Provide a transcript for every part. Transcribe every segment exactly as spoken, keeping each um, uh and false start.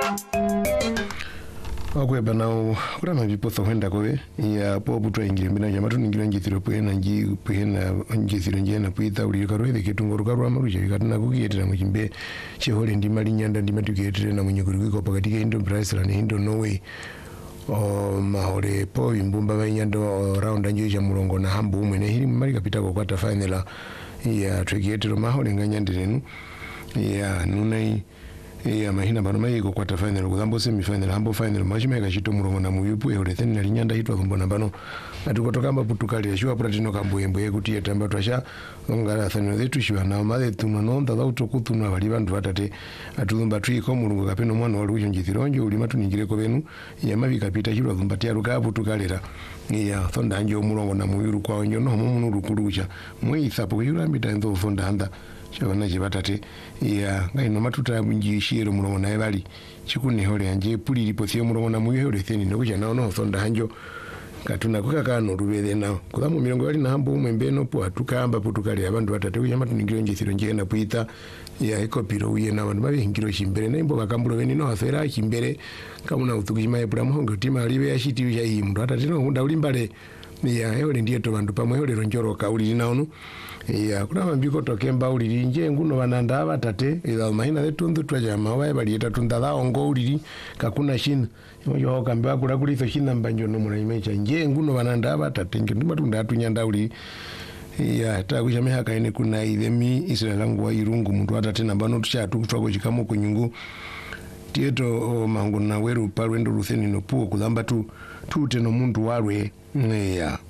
Okwe banao kura mabipo so henda kowe ya po butwa ingire mbina jamatu ningire njithiro pwe na nji pwe na njithiro nje na pwita uli karwele ketungoro karwa maruje katuna kugiyetera mu kimbe chehole ndi mali nyanda ndi matugetere na munyuguru ko pakati ke Indo Brazil na Indo Norway o mahore po imbumba banyando round anjo ya mulongo na hambu umwe ne hili mali kapita ko kwata final ya tregiyetero mahole nganyandirenu ya nunai ya mahina bano mayiko kwata final kuzambo semi final hambo final machimeka chito mulongo na muyupu ehole theni na linyanda hitwa kumbona bano atukotoka maputukali yashua pratino kamboyembo yekuti yetamba twasha ngala thani zetu shiwa na male tuno nonda za utokutuna bali bantu batate atulumba twiko mulungu kapeno mwana walujo njithironjo uli matu ningireko benu ya mabi kapita chiro zumbatia ruka putukalera ya thonda anjo mulongo na muyuru kwa onyo no munu rukulucha mwithapo yurambita ndo thonda anda chabana chibatate ya ngaino matuta bunjishiro mulongo naye bali chikuni hole anje puli lipothio mulongo na muyuru theni nokuja nawo no thonda anjo katuna kukakano rubele na kulamu milongo yali na hambo mwembeno po atukamba putukali abantu batate kuyama tuningiro njithiro nje na puita ya ekopiro uye na bantu babe ngiro chimbere na imbo bakambulo beni no afera chimbere kamuna utukijima ebula muhongo tima libe yashiti ya imndo atate no hunda ulimbale ya yole ndiye to bantu pamwe yole ronjoro kauli naonu ya kuna mambiko tokemba uliri nje nguno bananda abatate ila mahina letundu twaja mawaye bali etatunda la ongo uliri kakuna shina yo ho kamba kula kulitho shina mbanjo no mula imecha nje nguno bananda abatate nge ndimatunda atunyanda uliri ya takusha meha kaine kuna idemi Israel langu wa irungu mtu atate nambano tuchatu kutwako chikamo kunyungu tieto mangu na weru palwendo rutheni no puo kuzamba tu tute no mundu walwe ya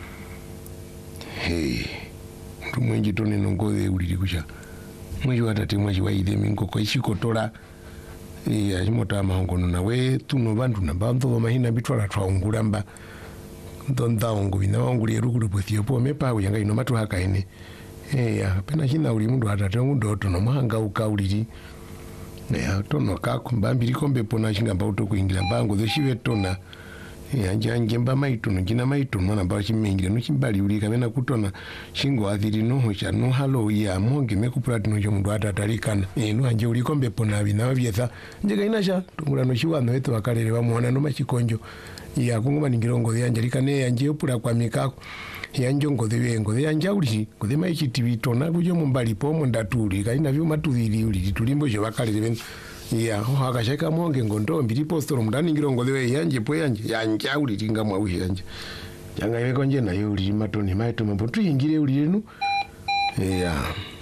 hey mwenji tone nongoze uliri kusha mwenji watate mwenji waide mingoko ishikotola ya chimota mahongono nawe tuno bantu nambambo mahina bitwala twaungulamba ndonda ongo bina wangu leru kulupothiyo po mepa uyanga ino matu hakaine ya pena china uli mundu atate mundu tono muhanga ukauliri ya tono kako mbambiri kombe pona chingamba utokuingira bango zeshiwe tona yanje anje mba maitono kina maitono na ba chimengira no chimbali uli kamena kutona shingo athiri no hocha no halo ya monge mekuplatino jo mundu atatalikana eno anje uli kombe pona bina byetha nje kainasha tungula no chiwano eto bakalere bamuona no machikonjo ya kungoma ningirongo yanje likane yanje opula kwa mikako yanje ngoze ngo yanje uli ngoze maichitibitona kujo mumbali po mundatuli kaina byo matuvili uli tulimbo jo bakalere ben ya ho akashaka monge ngondo mbiri postoro mndani ngirongo lewe yanje po yanje yanje uli tinga mwa uhi yanje yanga yeko nje nayo uli matoni maito mambo tuingire uli lenu ya